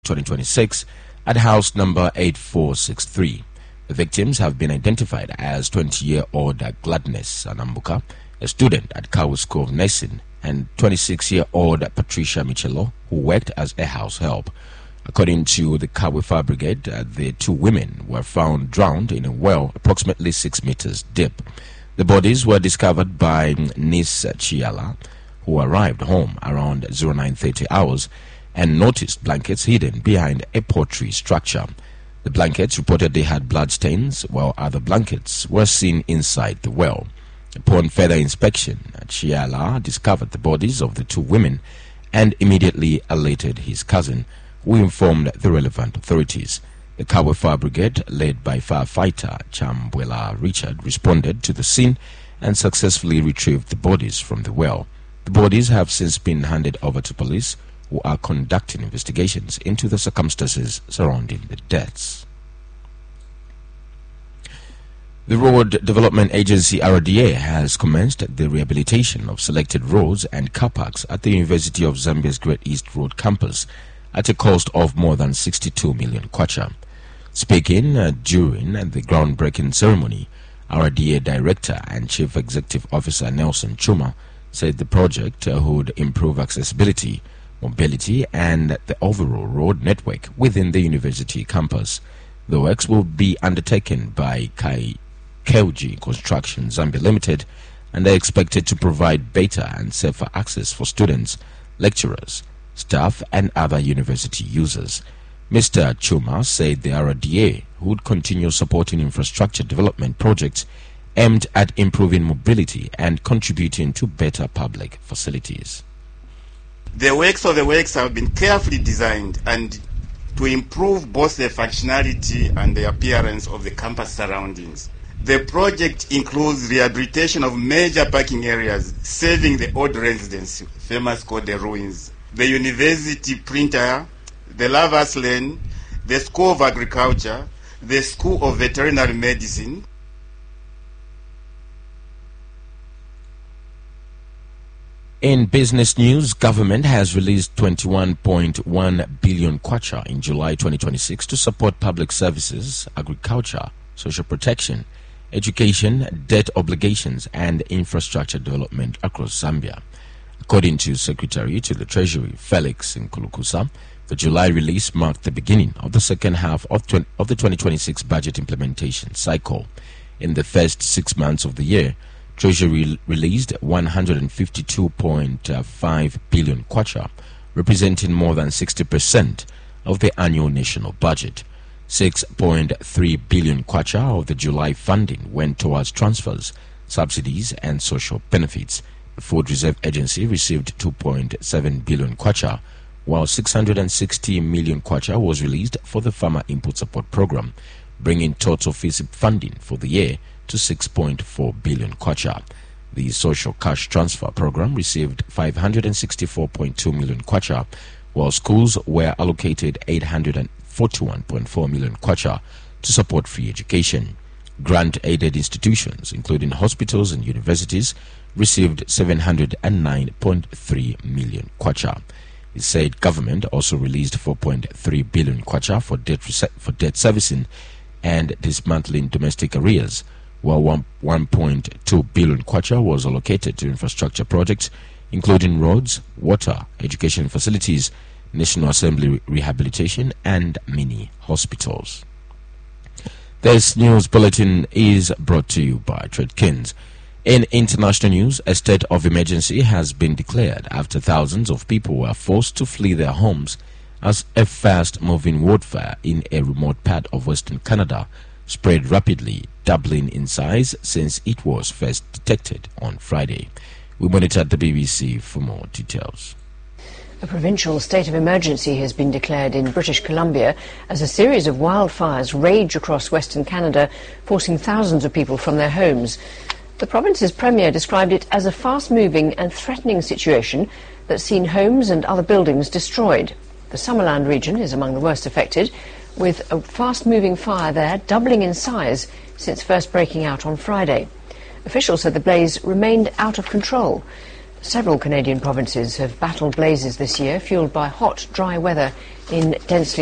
2026 at house number 8463. The victims have been identified as 20-year-old Gladness Anambuka, a student at Kawu School of Nursing, and 26-year-old Patricia Michelo, who worked as a house help. According to the Kawu Fire Brigade, the two women were found drowned in a well approximately 6 meters deep. The bodies were discovered by Nis Chiala, who arrived home around 0930 hours and noticed blankets hidden behind a pottery structure. The blankets reportedly had blood stains, while other blankets were seen inside the well. Upon further inspection, Chiala discovered the bodies of the two women and immediately alerted his cousin, who informed the relevant authorities. The Kawu Fire Brigade, led by firefighter Chambwela Richard, responded to the scene and successfully retrieved the bodies from the well. The bodies have since been handed over to police, who are conducting investigations into the circumstances surrounding the deaths. The Road Development Agency RDA has commenced the rehabilitation of selected roads and car parks at the University of Zambia's Great East Road campus at a cost of more than 62 million kwacha. Speaking during the groundbreaking ceremony, RDA Director and Chief Executive Officer Nelson Chuma said the project would improve accessibility, mobility and the overall road network within the university campus. The works will be undertaken by Keuji Construction Zambia Limited and are expected to provide better and safer access for students, lecturers, staff and other university users. Mr. Chuma said the RDA would continue supporting infrastructure development projects aimed at improving mobility and contributing to better public facilities. The works have been carefully designed and to improve both the functionality and the appearance of the campus surroundings. The project includes rehabilitation of major parking areas, saving the old residents, famous called the ruins, the university printer, the Lavas Lane, the School of Agriculture, the School of Veterinary Medicine. In business news, government has released 21.1 billion kwacha in July 2026 to support public services, agriculture, social protection, education, debt obligations and infrastructure development across Zambia. According to Secretary to the Treasury Felix Nkulukusa, the July release marked the beginning of the second half of the 2026 budget implementation cycle. In the first 6 months of the year, Treasury released 152.5 billion kwacha, representing more than 60% of the annual national budget. 6.3 billion kwacha of the July funding went towards transfers, subsidies and social benefits. The Food Reserve Agency received 2.7 billion kwacha, while 660 million kwacha was released for the Farmer Input Support Program, bringing total FISIP funding for the year to 6.4 billion kwacha. The Social Cash Transfer Program received 564.2 million kwacha, while schools were allocated 841.4 million kwacha to support free education. Grant-aided institutions, including hospitals and universities, received 709.3 million kwacha. It said government also released 4.3 billion kwacha for debt servicing and dismantling domestic arrears, while 1.2 billion kwacha was allocated to infrastructure projects, including roads, water, education facilities, National Assembly rehabilitation, and mini hospitals. This news bulletin is brought to you by Tradekins. In international news, a state of emergency has been declared after thousands of people were forced to flee their homes as a fast-moving wildfire in a remote part of Western Canada spread rapidly, doubling in size since it was first detected on Friday. We monitored the BBC for more details. A provincial state of emergency has been declared in British Columbia as a series of wildfires rage across Western Canada, forcing thousands of people from their homes. The province's premier described it as a fast-moving and threatening situation that's seen homes and other buildings destroyed. The Summerland region is among the worst affected, with a fast-moving fire there doubling in size since first breaking out on Friday. Officials said the blaze remained out of control. Several Canadian provinces have battled blazes this year, fueled by hot, dry weather in densely